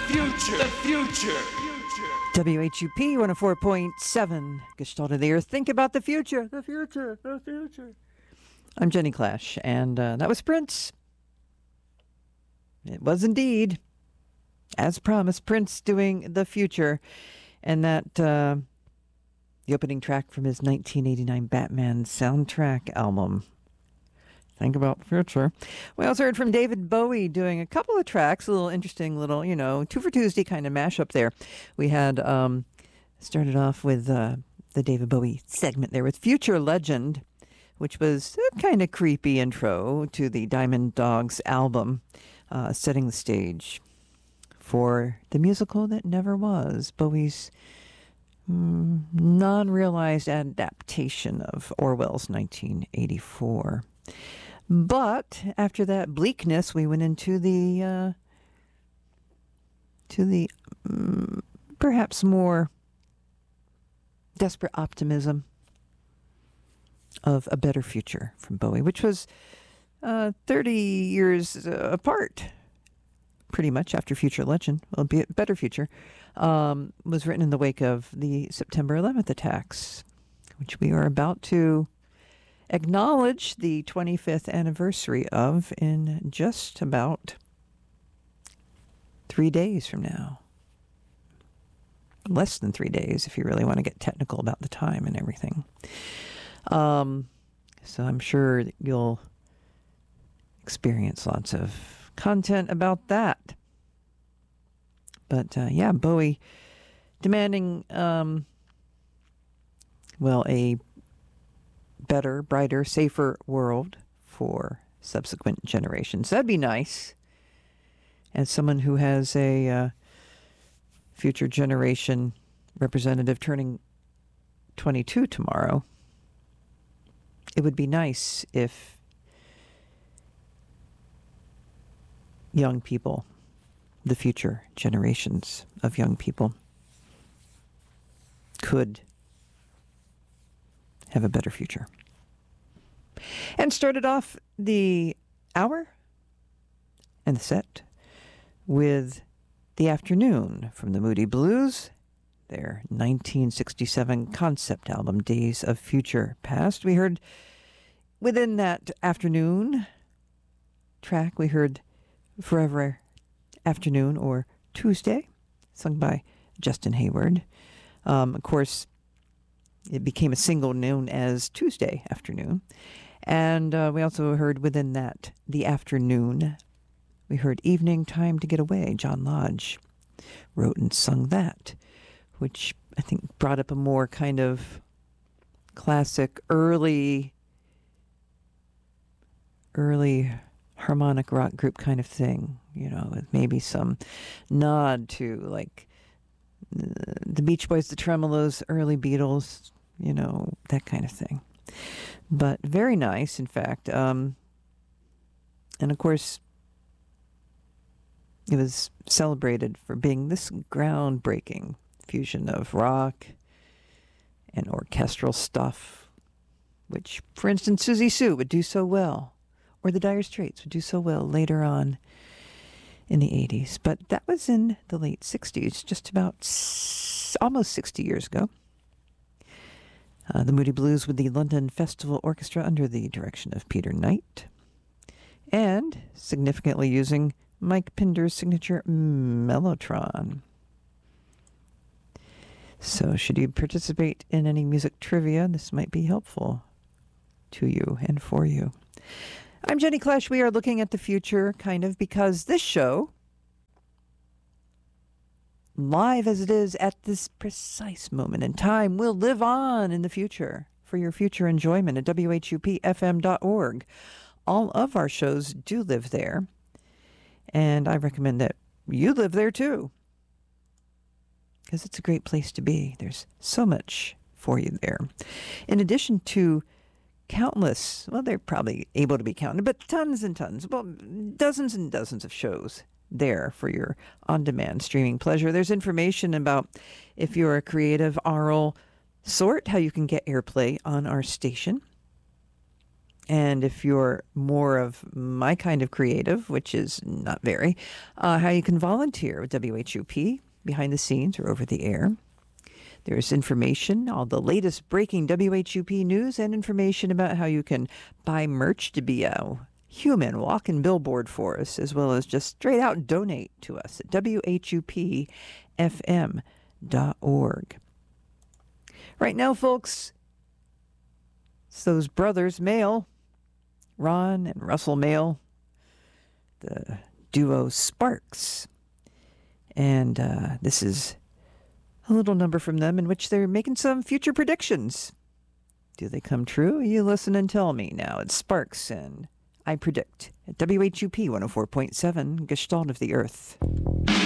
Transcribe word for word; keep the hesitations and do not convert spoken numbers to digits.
future, the future. W H U P one oh four point seven, Gestalt of the Earth. Think about the future, the future, the future. I'm Jenny Clash, and uh, that was Prince. It was indeed, as promised, Prince doing The Future, and that uh, the opening track from his nineteen eighty-nine Batman soundtrack album. Think about the future. We also heard from David Bowie doing a couple of tracks, a little interesting little, you know, Two for Tuesday kind of mashup there. We had um, started off with uh, the David Bowie segment there with Future Legend, which was a kind of creepy intro to the Diamond Dogs album, uh, setting the stage for the musical that never was, Bowie's mm, non-realized adaptation of Orwell's nineteen eighty-four. But after that bleakness, we went into the uh, to the um, perhaps more desperate optimism of A Better Future from Bowie, which was uh, thirty years uh, apart, pretty much, after Future Legend. Well, be a Better Future um, was written in the wake of the September eleventh attacks, which we are about to acknowledge the twenty-fifth anniversary of in just about three days from now. Less than three days, if you really want to get technical about the time and everything. Um, so I'm sure that you'll experience lots of content about that. But uh, yeah, Bowie demanding, um, well, a better, brighter, safer world for subsequent generations. That'd be nice. As someone who has a uh, future generation representative turning twenty-two tomorrow, it would be nice if young people, the future generations of young people, could have a better future. And started off the hour and the set with The Afternoon from the Moody Blues, their nineteen sixty-seven concept album, Days of Future Past. We heard within that afternoon track, we heard Forever Afternoon or Tuesday, sung by Justin Hayward. Um, of course, it became a single known as Tuesday Afternoon. And uh, we also heard within that, The Afternoon, we heard Evening Time to Get Away. John Lodge wrote and sung that, which I think brought up a more kind of classic early, early harmonic rock group kind of thing, you know, with maybe some nod to like the Beach Boys, the Tremolos, early Beatles, you know, that kind of thing. But very nice, in fact. Um, and of course, it was celebrated for being this groundbreaking fusion of rock and orchestral stuff, which, for instance, Susie Sue would do so well, or the Dire Straits would do so well later on in the eighties. But that was in the late sixties, just about s- almost sixty years ago. Uh, the Moody Blues with the London Festival Orchestra under the direction of Peter Knight, and significantly using Mike Pinder's signature Mellotron. So should you participate in any music trivia, this might be helpful to you and for you. I'm Jenny Clash. We are looking at the future, kind of, because this show, live as it is at this precise moment in time, will live on in the future for your future enjoyment at W H U P F M dot org. All of our shows do live there, and I recommend that you live there too, because it's a great place to be. There's so much for you there. In addition to countless, well, they're probably able to be counted, but tons and tons, well, dozens and dozens of shows there for your on-demand streaming pleasure. There's information about, if you're a creative aural sort, how you can get airplay on our station. And if you're more of my kind of creative, which is not very, uh, how you can volunteer with W H U P behind the scenes or over the air. There's information, all the latest breaking W H U P news, and information about how you can buy merch to be a human walking billboard for us, as well as just straight out donate to us at W H U P F M dot org. Right now, folks, it's those brothers, Mail, Ron and Russell Mail, the duo Sparks. And uh, this is a little number from them in which they're making some future predictions. Do they come true? You listen and tell me now. It's Sparks and I Predict at W H U P one oh four point seven, Gestalt of the Earth.